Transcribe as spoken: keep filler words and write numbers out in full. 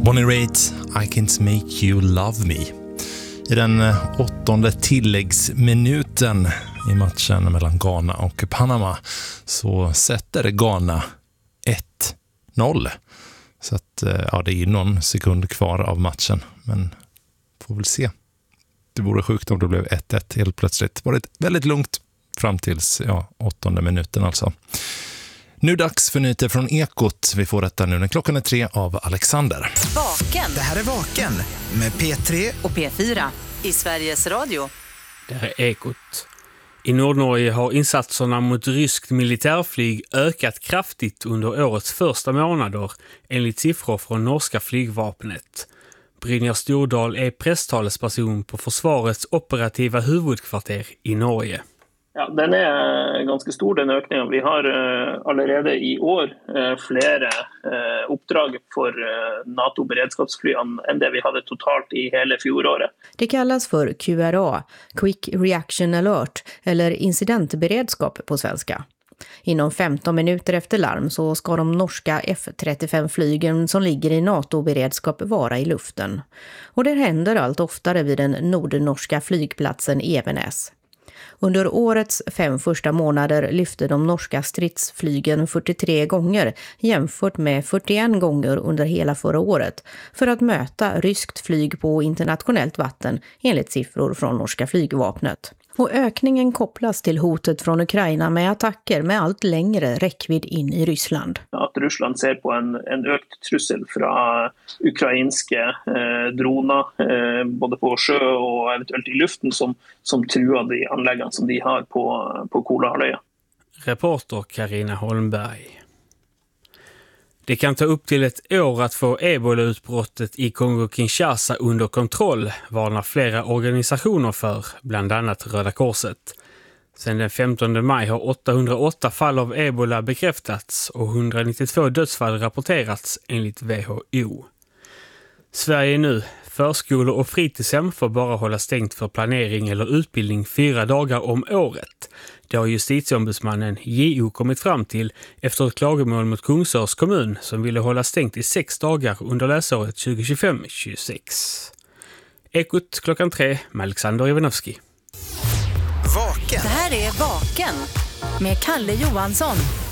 Bonnie Raitt, I Can't Make You Love Me. I den åttonde tilläggsminuten i matchen mellan Ghana och Panama så sätter Ghana ett noll. Så att, ja, det är någon sekund kvar av matchen, men får väl se. Det vore sjukt om det blev ett ett helt plötsligt. Det var väldigt lugnt fram tills ja, åttonde minuten alltså. Nu dags för nyheter från Ekot. Vi får detta nu när klockan är tre av Alexander. Vaken. Det här är Vaken med P tre och P fyra i Sveriges Radio. Det här är Ekot. I Nordnorge har insatserna mot ryskt militärflyg ökat kraftigt under årets första månader enligt siffror från norska flygvapnet. Brynjar Stordal är presstalesperson på försvarets operativa huvudkvarter i Norge. Ja, den är ganska stor, den ökningen. Vi har uh, allerede i år uh, flera uh, uppdrag för uh, NATO-beredskapsfly än det vi hade totalt i hela fjolåret. Det kallas för Q R A, Quick Reaction Alert, eller incidentberedskap på svenska. Inom femton minuter efter larm så ska de norska F trettiofem-flygen som ligger i NATO-beredskap vara i luften. Och det händer allt oftare vid den nordnorska flygplatsen Evenes. Under årets fem första månader lyfte de norska stridsflygen fyrtiotre gånger jämfört med fyrtioen gånger under hela förra året för att möta ryskt flyg på internationellt vatten enligt siffror från norska flygvapnet. Och ökningen kopplas till hotet från Ukraina med attacker med allt längre räckvidd in i Ryssland. Att Ryssland ser på en, en ökt trussel från ukrainska eh, droner eh, både på sjö och eventuellt i luften som, som truar de anläggningar som de har på, på Kolahalvön. Reporter Carina Holmberg. Det kan ta upp till ett år att få ebola-utbrottet i Kongo-Kinshasa under kontroll, varnar flera organisationer för, bland annat Röda Korset. Sedan den femtonde maj har åttahundraåtta fall av ebola bekräftats och hundranittiotvå dödsfall rapporterats enligt W H O. Sverige nu. Förskolor och fritidshem får bara hålla stängt för planering eller utbildning fyra dagar om året. Det har justitieombudsmannen J O kommit fram till efter ett klagomål mot Kungsörs kommun som ville hålla stängt i sex dagar under läsåret tjugo tjugofem tjugosex. Ekot klockan tre med Alexander Ivanovski. Vaken. Det här är Vaken med Kalle Johansson.